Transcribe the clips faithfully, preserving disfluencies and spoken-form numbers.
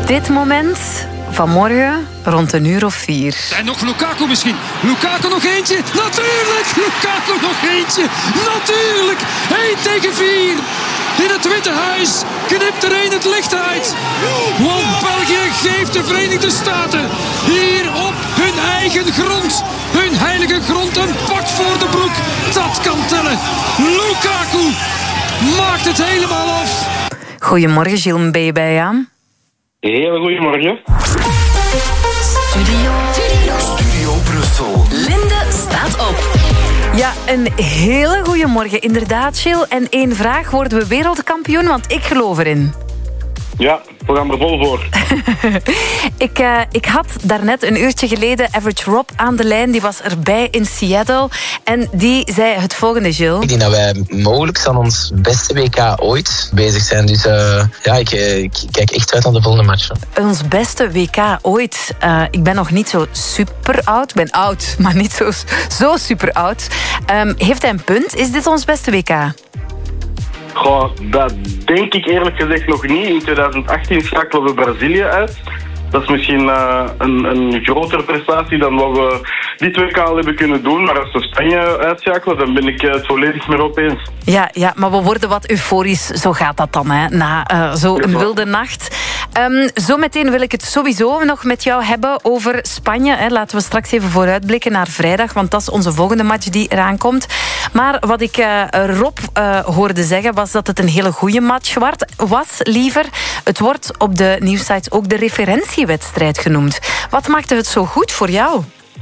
Dit moment vanmorgen rond een uur of vier. En nog Lukaku misschien. Lukaku nog eentje. Natuurlijk! Lukaku nog eentje. Natuurlijk! één tegen vier. In het Witte Huis knipt er een het licht uit. Want België geeft de Verenigde Staten hier op hun eigen grond, hun heilige grond, een pak voor de broek. Dat kan tellen. Lukaku maakt het helemaal af. Goedemorgen, Gilles. Ben je bij aan? Hele goedemorgen. Studio. Studio Brussel. Linde staat op. Ja, een hele goede morgen, inderdaad, Gilles. En één vraag, worden we wereldkampioen? Want ik geloof erin. Ja, we gaan er vol voor. ik, uh, ik had daarnet een uurtje geleden Average Rob aan de lijn. Die was erbij in Seattle. En die zei het volgende, Gilles. Ik denk dat wij mogelijk aan ons beste W K ooit bezig zijn. Dus uh, ja, ik, ik kijk echt uit naar de volgende match. Ons beste W K ooit. Uh, ik ben nog niet zo super oud. Ik ben oud, maar niet zo, zo super oud. Um, heeft hij een punt? Is dit ons beste W K? Goh, dat denk ik eerlijk gezegd nog niet. In twintig achttien schakelen we Brazilië uit. Dat is misschien uh, een, een grotere prestatie dan wat we dit W K al hebben kunnen doen. Maar als we Spanje uitschakelen, dan ben ik het volledig meer op eens. Ja, ja, maar we worden wat euforisch. Zo gaat dat dan, hè, na uh, zo'n ja, wilde nacht. Um, zometeen wil ik het sowieso nog met jou hebben over Spanje. Hè. Laten we straks even vooruitblikken naar vrijdag, want dat is onze volgende match die eraan komt. Maar wat ik uh, Rob uh, hoorde zeggen, was dat het een hele goede match was, liever. Het wordt op de nieuwsites ook de referentiewedstrijd genoemd. Wat maakte het zo goed voor jou?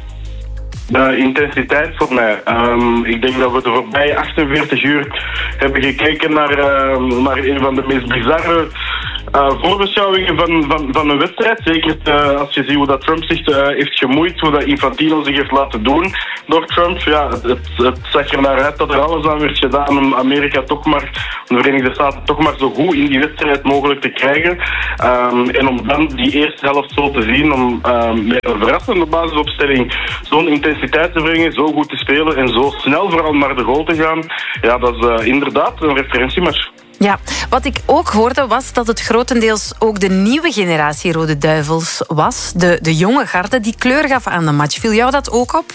De intensiteit voor mij. Um, ik denk dat we de voorbije achtenveertig uur hebben gekeken naar, uh, naar een van de meest bizarre uh, voorbeschouwingen van, van, van een wedstrijd. Zeker uh, als je ziet hoe dat Trump zich uh, heeft gemoeid, hoe dat Infantino zich heeft laten doen door Trump. Ja, het, het, het zag er naar uit dat er alles aan werd gedaan om Amerika toch maar, de Verenigde Staten toch maar zo goed in die wedstrijd mogelijk te krijgen. Um, en om dan die eerste helft zo te zien, om um, met een verrassende basisopstelling zo'n intensiteit te brengen, zo goed te spelen en zo snel vooral naar de goal te gaan. Ja, dat is uh, inderdaad een referentiematch. Ja, wat ik ook hoorde was dat het grotendeels ook de nieuwe generatie Rode Duivels was. De, de jonge garde die kleur gaf aan de match. Viel jou dat ook op?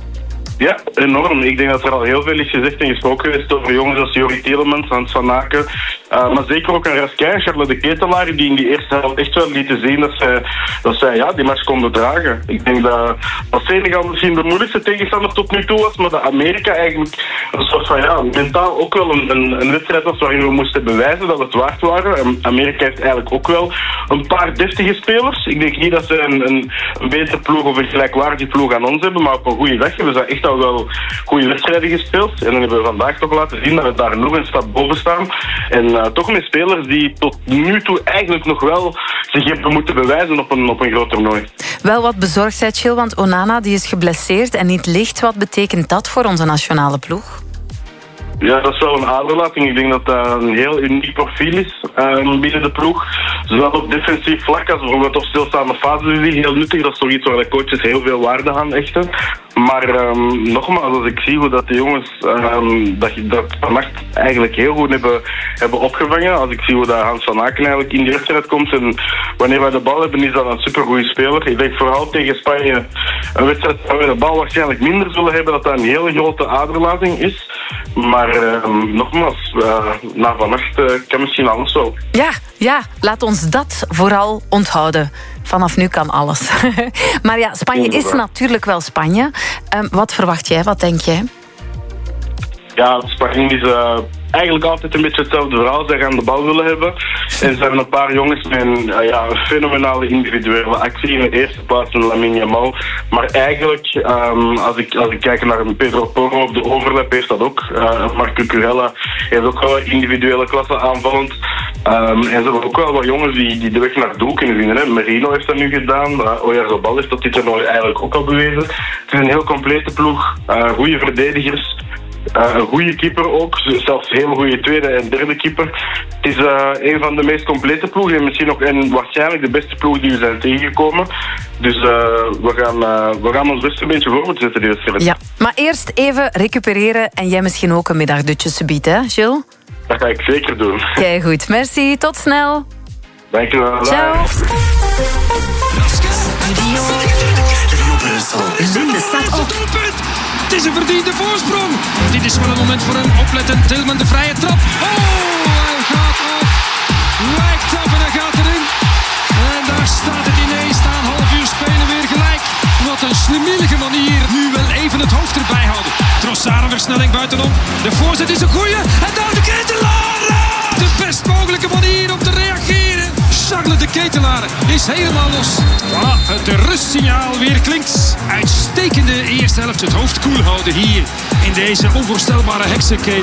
Ja, enorm. Ik denk dat er al heel veel is gezegd en gesproken geweest over jongens als Jori Tielemans, Hans van Aken. Uh, maar zeker ook aan Raskin, Charlotte de Ketelaar, die in die eerste helft echt wel lieten zien dat zij, dat zij ja, die match konden dragen. Ik denk dat, dat Senegal misschien de moeilijkste tegenstander tot nu toe was, maar dat Amerika eigenlijk een soort van ja, mentaal ook wel een, een, een wedstrijd was waarin we moesten bewijzen dat we het waard waren. En Amerika heeft eigenlijk ook wel een paar deftige spelers. Ik denk niet dat ze een, een, een betere ploeg of een gelijkwaardige ploeg aan ons hebben, maar op een goede weg hebben ze echt al wel goede wedstrijden gespeeld. En dan hebben we vandaag toch laten zien dat we daar nog een stap boven staan. En uh, toch met spelers die tot nu toe eigenlijk nog wel zich hebben moeten bewijzen op een, op een groot toernooi. Wel wat bezorgdheid, Gilles, want Onana die is geblesseerd en niet licht. Wat betekent dat voor onze nationale ploeg? Ja, dat is wel een aderlating. Ik denk dat dat een heel uniek profiel is uh, binnen de ploeg. Zowel op defensief vlak als bijvoorbeeld op stilstaande fases is die heel nuttig. Dat is toch iets waar de coaches heel veel waarde aan hechten. Maar um, nogmaals, als ik zie hoe dat de jongens um, dat, dat vannacht eigenlijk heel goed hebben, hebben opgevangen. Als ik zie hoe dat Hans van Aken eigenlijk in die wedstrijd komt. En wanneer wij de bal hebben, is dat een supergoeie speler. Ik denk vooral tegen Spanje, een wedstrijd waar we de bal waarschijnlijk minder zullen hebben, dat dat een hele grote aderlating is. Maar uh, nogmaals, uh, na vannacht uh, kan misschien alles wel. Ja, ja, laat ons dat vooral onthouden. Vanaf nu kan alles. Maar ja, Spanje is natuurlijk wel Spanje. Um, wat verwacht jij? Wat denk jij? Ja, Spanje is uh, eigenlijk altijd een beetje hetzelfde verhaal. Zij gaan de bal willen hebben. En ze hebben een paar jongens met een, uh, ja, een fenomenale individuele actie. In de eerste plaats een Lamine Yamal. Maar eigenlijk, um, als, ik, als ik kijk naar een Pedro Porro op de overlap, heeft dat ook. Uh, Marco Curella heeft ook wel individuele klasse aanvallend. Um, en ze hebben ook wel wat jongens die, die de weg naar het doel kunnen vinden. Hè. Merino heeft dat nu gedaan. Uh, Oyarzabal heeft dat dit toernooi eigenlijk ook al bewezen. Het is een heel complete ploeg. Uh, goede verdedigers. Uh, een goede keeper ook, zelfs een hele goede tweede en derde keeper. Het is uh, een van de meest complete ploegen en misschien ook en waarschijnlijk de beste ploeg die we zijn tegengekomen. Dus uh, we, gaan, uh, we gaan ons best een beetje voor moeten zetten die wedstrijd. Ja, maar eerst even recupereren en jij misschien ook een middagdutje subiet, hè, Gilles? Dat ga ik zeker doen. Kijk goed, merci, tot snel. Dankjewel. Ciao. Studio Brussel. Linde staat op. Het is een verdiende voorsprong. Dit is wel een moment voor een oplettend Tilman, de vrije trap. Oh, hij gaat af. Lijkt af en hij gaat erin. En daar staat het ineens na een half uur spelen weer gelijk. Wat een slimmelige manier. Nu wel even het hoofd erbij houden. Trossard een versnelling buitenom. De voorzet is een goeie. En daar de Ketelaar. De best mogelijke manier om te reageren. Charles de Ketelaar is helemaal los. Voilà, het rustsignaal weer klinkt. Uitstekende eerste helft. Het hoofd koel houden hier in deze onvoorstelbare heksenketen.